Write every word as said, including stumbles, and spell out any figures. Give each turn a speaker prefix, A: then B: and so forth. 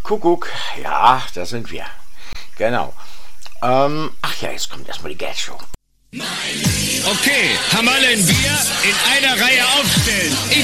A: Kuckuck, ja, da sind wir. Genau. Ähm, ach ja, jetzt kommt erstmal die Gag-Show.
B: Okay, haben alle ein Bier? In einer Reihe aufstellen. Ich